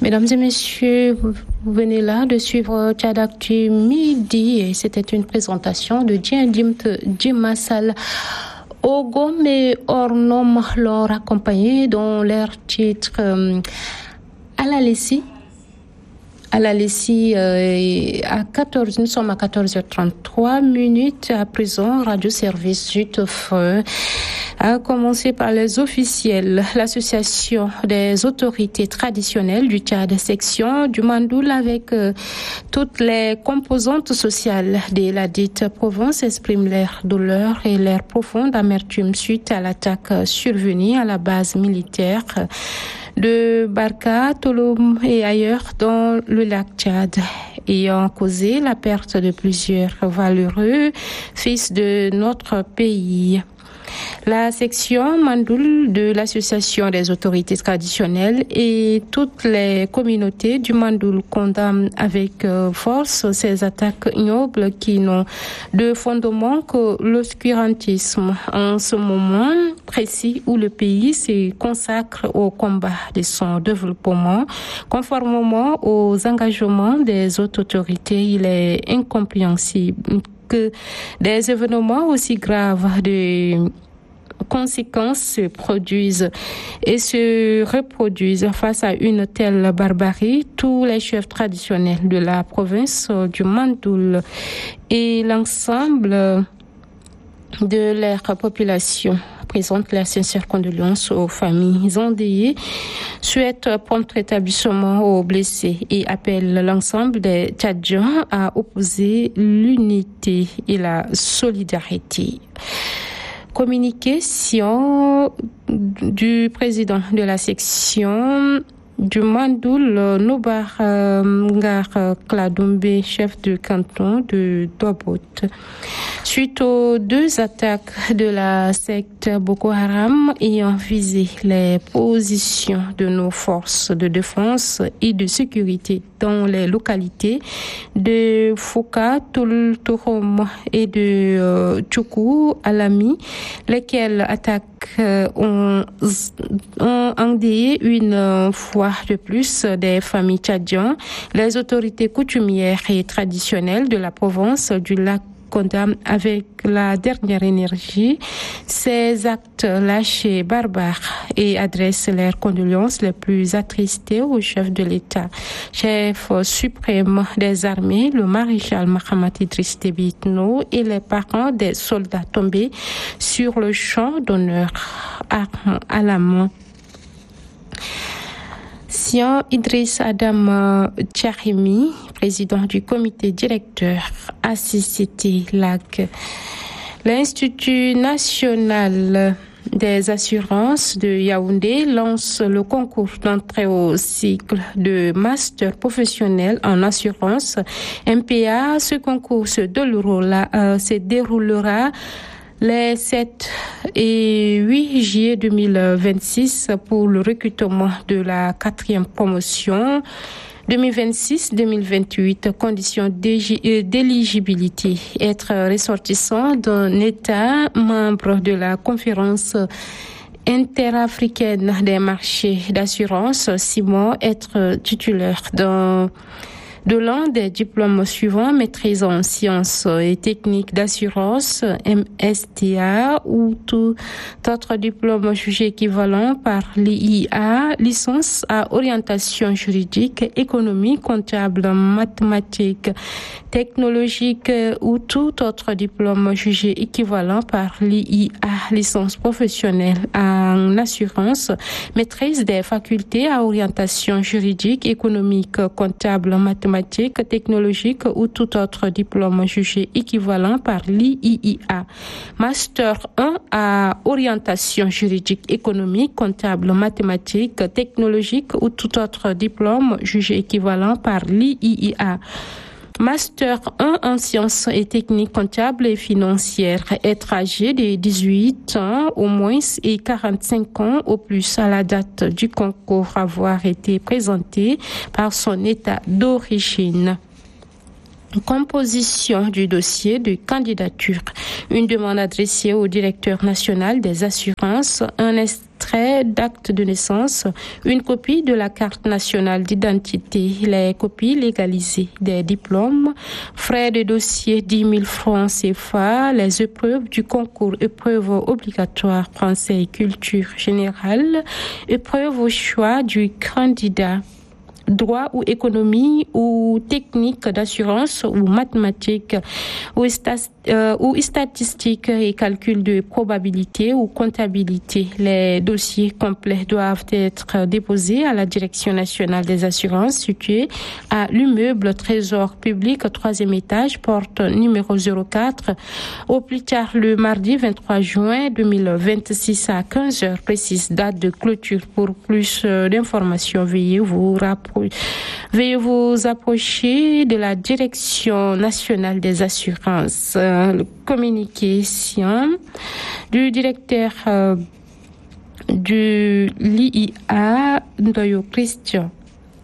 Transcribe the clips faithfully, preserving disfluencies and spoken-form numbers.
Mesdames et messieurs, vous venez là de suivre Tchad Actu Midi et c'était une présentation de Djendimt Djimassal. Ogom et Ornom l'ont accompagné dans leur titre euh, à la Lessie. À la Lessie, euh, à quatorze, nous sommes à quatorze heures trente-trois minutes. À présent, Radio Service Jutefeu a commencé par les officiels. L'association des autorités traditionnelles du Tchad, section du Mandoul, avec euh, toutes les composantes sociales de la dite province, expriment leur douleur et leur profonde amertume suite à l'attaque survenue à la base militaire de Barka, Tolom et ailleurs dans le lac Tchad, ayant causé la perte de plusieurs valeureux fils de notre pays. La section Mandoul de l'association des autorités traditionnelles et toutes les communautés du Mandoul condamnent avec force ces attaques ignobles qui n'ont de fondement que l'obscurantisme. En ce moment précis où le pays se consacre au combat de son développement, conformément aux engagements des autres autorités, il est incompréhensible que des événements aussi graves de conséquences se produisent et se reproduisent face à une telle barbarie. Tous les chefs traditionnels de la province du Mandoul et l'ensemble de leur population présentent leurs sincères condoléances aux familles endeuillées, souhaitent prompt rétablissement aux blessés et appellent l'ensemble des Tchadiens à opposer l'unité et la solidarité. Communication du président de la section du Mandoul, Noubar Ngar Kladoumbe, chef de canton de Dobot. Suite aux deux attaques de la secte Boko Haram ayant visé les positions de nos forces de défense et de sécurité dans les localités de Fouka, Toul-Tourom et de euh, Tchoukou, Alami, lesquelles attaques euh, ont, ont endeuillé une fois de plus des familles tchadiennes. Les autorités coutumières et traditionnelles de la province du lac condamnent avec la dernière énergie ces actes lâchés barbares et adressent leurs condoléances les plus attristées au chef de l'État, chef suprême des armées, le maréchal Mahamat Idriss Déby Itno, et les parents des soldats tombés sur le champ d'honneur, armes à la main. Sian Idriss Adam Tchahimi, président du comité directeur A C C T L A C, l'Institut national des assurances de Yaoundé lance le concours d'entrée au cycle de master professionnel en assurance M P A. Ce concours se déroulera, euh, se déroulera les sept et huit juillet deux mille vingt-six pour le recrutement de la quatrième promotion deux mille vingt-six deux mille vingt-huit. Conditions d'éligibilité: être ressortissant d'un État membre de la conférence interafricaine des marchés d'assurance, six mois, être titulaire d'un de l'un des diplômes suivants: maîtrise en sciences et techniques d'assurance, M S T A, ou tout autre diplôme jugé équivalent par l'I I A, licence à orientation juridique, économique, comptable, mathématiques, technologique, ou tout autre diplôme jugé équivalent par l'I I A, licence professionnelle en assurance, maîtrise des facultés à orientation juridique, économique, comptable, mathématiques, technologique, ou tout autre diplôme jugé équivalent par l'I I I A. Master un à orientation juridique, économique, comptable, mathématiques, technologique, ou tout autre diplôme jugé équivalent par l'I I I A. Master un en sciences et techniques comptables et financières. Être âgé de dix-huit ans au moins et quarante-cinq ans au plus à la date du concours. Avoir été présenté par son état d'origine. Composition du dossier de candidature. Une demande adressée au directeur national des assurances, un extrait d'acte de naissance, une copie de la carte nationale d'identité, les copies légalisées des diplômes, frais de dossier dix mille francs C F A, les épreuves du concours, épreuves obligatoires français et culture générale, épreuves au choix du candidat. Droit ou économie ou technique d'assurance ou mathématiques ou, stas, euh, ou statistiques et calcul de probabilité ou comptabilité. Les dossiers complets doivent être déposés à la Direction nationale des assurances située à l'immeuble Trésor public, troisième étage, porte numéro zéro quatre, au plus tard le mardi vingt-trois juin deux mille vingt-six à quinze heures, précise date de clôture. Pour plus d'informations, veuillez vous rapprocher Veuillez vous approcher de la Direction nationale des assurances. Euh, le communiqué sien du directeur euh, du l'I I A, Ndoyo Christian.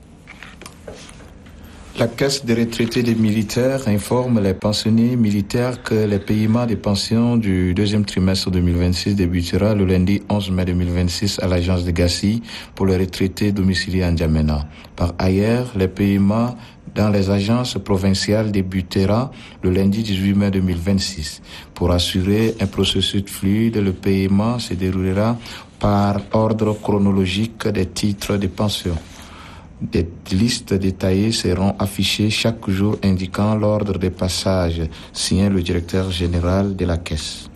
La Caisse des retraités des militaires informe les pensionnés militaires que les paiements des pensions du deuxième trimestre deux mille vingt-six débutera le lundi onze mai deux mille vingt-six à l'agence de Gassi pour les retraités domiciliés en N'Djamena. Par ailleurs, les paiements dans les agences provinciales débutera le lundi dix-huit mai deux mille vingt-six. Pour assurer un processus fluide, le paiement se déroulera par ordre chronologique des titres de pension. Des listes détaillées seront affichées chaque jour indiquant l'ordre de passage, signé le directeur général de la Caisse.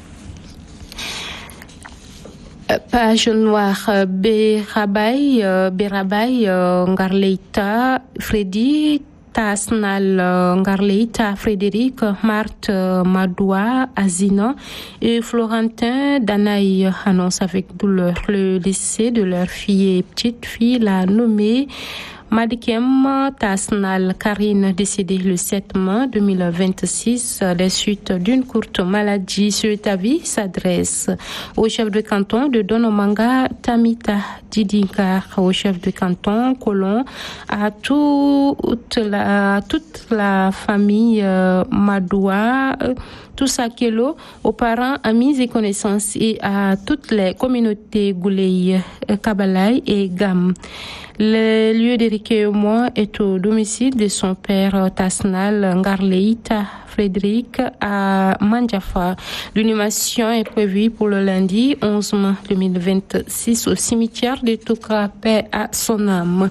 Page noire, Berabay, Berabay, Ngarleita, Freddy, Tasnal, Ngarleita, Frédéric, Marthe, Madoua, Azina et Florentin Danaï annoncent avec douleur le décès de leur fille et petite fille, la nommée Madikem Tasnal Karine, décédée le sept mai deux mille vingt-six des suites d'une courte maladie. Cet avis s'adresse au chef de canton de Donomanga, Tamita Didinkar, au chef de canton Colon, à toute la, à toute la famille euh, Madoua, euh, Toussakelo, aux parents, amis et connaissances et à toutes les communautés Gouley, Kabalay et Gam. Le lieu de recueillement est au domicile de son père Tasnal Ngarleita Frédéric à Mandjafa. L'inhumation est prévue pour le lundi onze mai deux mille vingt-six au cimetière de Toukra, paix à son âme.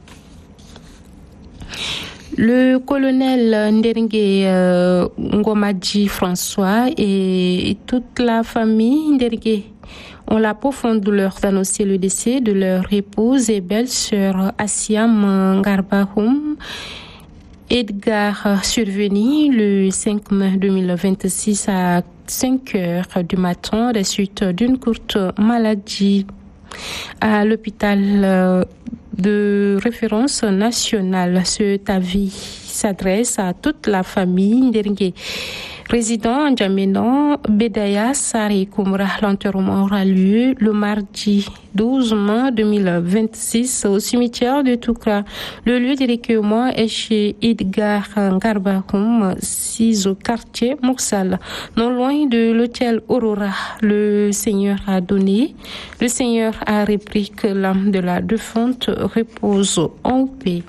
Le colonel Nderenge euh, Ngomadji François et toute la famille Nderenge ont la profonde douleur d'annoncer le décès de leur épouse et belle-sœur Asiam Ngarbahoum. Edgar survenu le cinq mai deux mille vingt-six à cinq heures du matin des suites d'une courte maladie à l'hôpital de référence nationale. Cet avis s'adresse à toute la famille Nderenge. Résident en N'Djamena, Bedaya Sari Koumra, l'enterrement aura lieu le mardi douze mai deux mille vingt-six au cimetière de Toukra. Le lieu de recueillement est chez Edgar Ngarbahoum, six au quartier Moussal, non loin de l'hôtel Aurora. Le Seigneur a donné, le Seigneur a repris, que l'âme de la défunte repose en paix.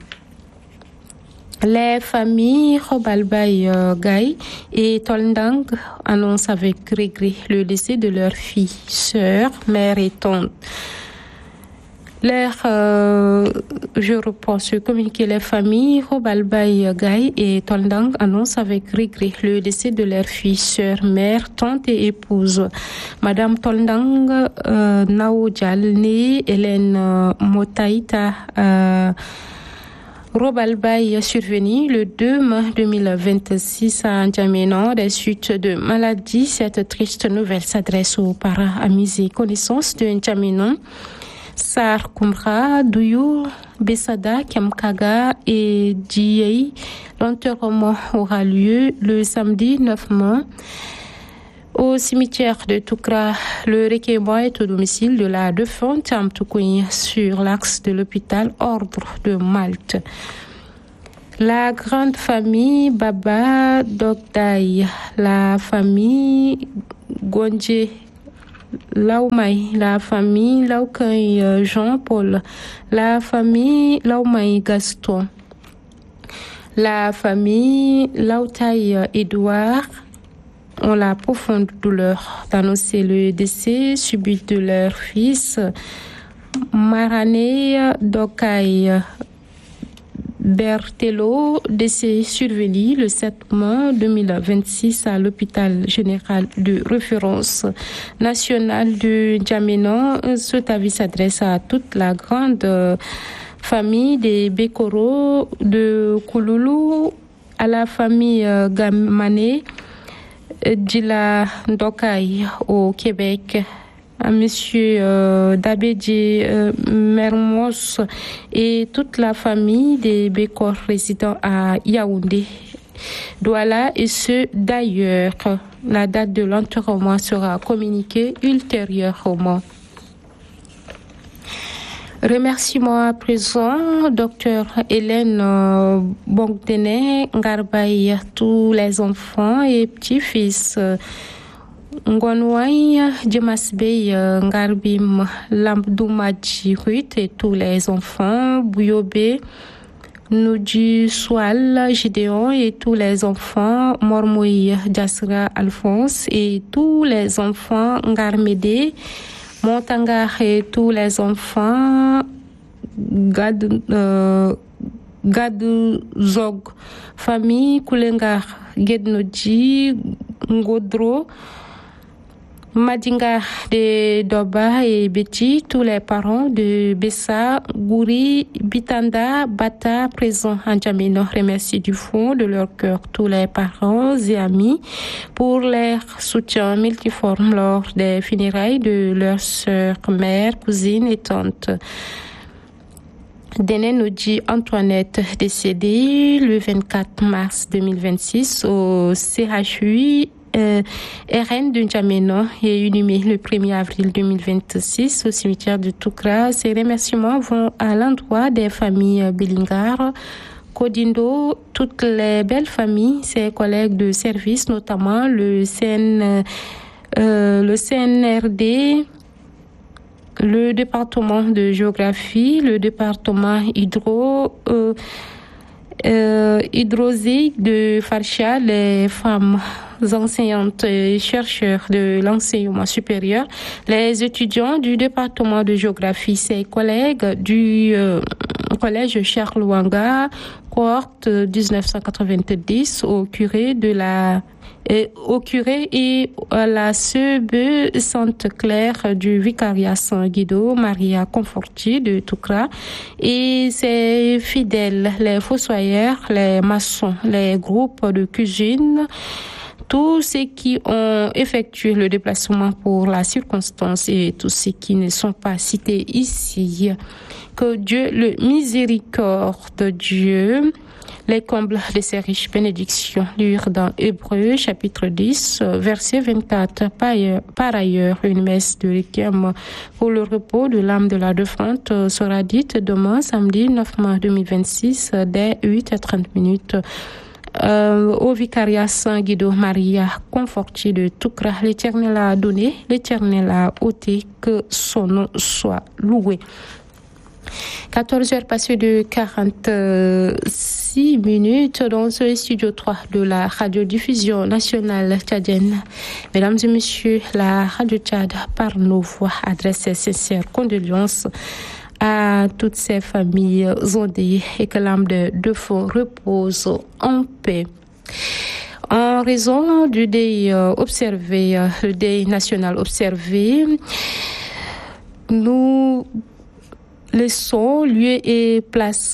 Les familles Robalbaï euh, Gaï et Toldang annoncent avec regret le décès de leur fille, sœur, mère et tante. Leur, euh, je reprends ce communiqué, les familles Robalbaï Gaï et Toldang annoncent avec regret le décès de leur fille, sœur, mère, tante et épouse. Madame Toldang euh, Naoudjal, née Hélène euh, Motaïta, euh, Robalbaï survenu le deux mai deux mille vingt-six à N'Djamena des suites de maladie. Cette triste nouvelle s'adresse aux parents, amis et connaissances de N'Djamena, Sar Koumra, Douyou, Bessada, Kiamkaga et Djei. L'enterrement aura lieu le samedi neuf mai au cimetière de Toukra. Le recueillement est au domicile de la défunte Amtoukouni sur l'axe de l'hôpital Ordre de Malte. La grande famille Baba Dokdaï, la famille Gondje Laumai, la famille Laukai Jean-Paul, la famille Laumai Gaston, la famille Lautaï Édouard ont la profonde douleur d'annoncer le décès subit de leur fils Marané Dokai Bertello, décès survenu le sept mai deux mille vingt-six à l'hôpital général de référence national de N'Djamena. Cet avis s'adresse à toute la grande famille des Bekoro de Kouloulou, à la famille Gamane Djila Ndokai au Québec, à Monsieur euh, Dabedji euh, Mermos et toute la famille des Bécor résidant à Yaoundé, Douala et ceux d'ailleurs. La date de l'enterrement sera communiquée ultérieurement. Remerciements à présent, docteur Hélène euh, Bongdene Ngarbay, tous les enfants et petits-fils. Euh, Ngonwai, Djemasbey, Ngarbim, Lambdoumadji Ruth et tous les enfants, Bouyobe, Noudji Swal, Gideon et tous les enfants, Mormoui, Jasra Alphonse et tous les enfants, Ngarmede, Montangar et tous les enfants, Gad, euh, Gad Zog, famille Koulengar, Gednoji, Ngodro, Madinga de Doba et Betty, tous les parents de Bessa, Gouri, Bitanda, Bata, présents en N'Djamena, remercie du fond de leur cœur tous les parents et amis pour leur soutien multiforme lors des funérailles de leurs sœurs, mères, cousines et tantes. Dene Nodji Antoinette, décédée le vingt-quatre mars deux mille vingt-six au C H U Euh, R N de N'Djamena et inhumé le premier avril deux mille vingt-six au cimetière de Toukra. Ces remerciements vont à l'endroit des familles Bilingar, Kodindo, toutes les belles familles, ses collègues de service, notamment le C N, euh, le C N R D, le département de géographie, le département hydro, euh, euh, hydrosique de Farcha, les femmes enseignantes et chercheurs de l'enseignement supérieur, les étudiants du département de géographie, ses collègues du euh, collège Charles Wanga, cohorte dix-neuf cent quatre-vingt-dix, au curé de la et au curé et à la Sebe Sainte-Claire du vicariat Saint-Guido, Maria Conforti de Toukra, et ses fidèles, les fossoyeurs, les maçons, les groupes de cuisine, tous ceux qui ont effectué le déplacement pour la circonstance et tous ceux qui ne sont pas cités ici. Que Dieu, le miséricorde Dieu, les comble de ses riches bénédictions. Lire dans Hébreux, chapitre dix, verset vingt-quatre. Par ailleurs, par ailleurs une messe de requiem pour le repos de l'âme de la défunte sera dite demain, samedi neuf mai deux mille vingt-six, dès huit heures trente minutes. Euh, au vicariat Saint-Guido, Maria Conforti de Toukra. L'Éternel a donné, l'Éternel a ôté, que son nom soit loué. quatorze heures passées de quarante-six minutes dans ce studio trois de la radiodiffusion nationale tchadienne. Mesdames et messieurs, la radio Tchad par nos voix adresse ses sincères condoléances à toutes ces familles endeuillées et que l'âme de défunt repose en paix. En raison du deuil observé, le deuil national observé, nous laissons lieu et place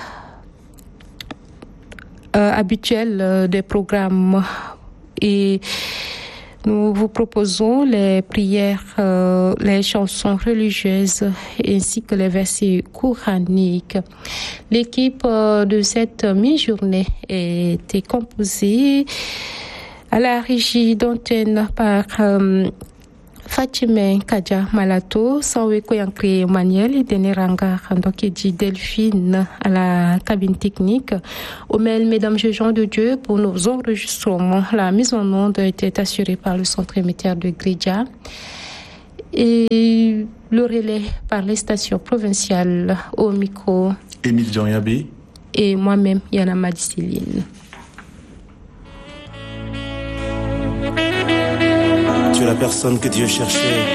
euh, habituelle des programmes et nous vous proposons les prières, euh, les chansons religieuses ainsi que les versets coraniques. L'équipe euh, de cette mi-journée était composée à la régie d'antenne par euh, Fatime Kadja Malato, Sawe Koyankri Manuel et Deneranga Randokeji Delphine à la cabine technique. Au mail, mesdames et gens de Dieu, pour nos enregistrements, la mise en onde était assurée par le centre émetteur de Grédia et le relais par les stations provinciales au micro. Émile Djanyabi. Et moi-même, Yana Madiceline. Tu es la personne que Dieu cherchait.